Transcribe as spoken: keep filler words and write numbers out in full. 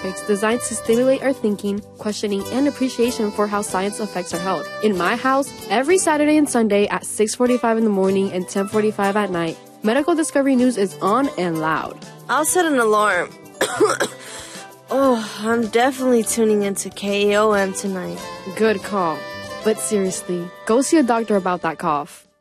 topics designed to stimulate our thinking, questioning, and appreciation for how science affects our health. In my house, every Saturday and Sunday at six forty-five in the morning and ten forty-five at night, Medical Discovery News is on and loud. I'll set an alarm. Oh, I'm definitely tuning into K E O M tonight. Good call. But seriously, go see a doctor about that cough.